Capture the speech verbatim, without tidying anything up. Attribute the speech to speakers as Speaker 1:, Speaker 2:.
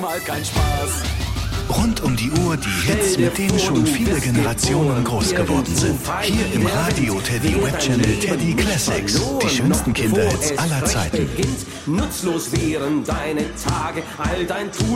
Speaker 1: mal kein Spaß.
Speaker 2: Rund um die Uhr die Hits, mit denen schon viele Generationen groß geworden sind. Hier im Radio Teddy Webchannel Teddy Classics. Die schönsten Kinderhits aller Zeiten.
Speaker 1: Nutzlos wären deine Tage, all dein Tun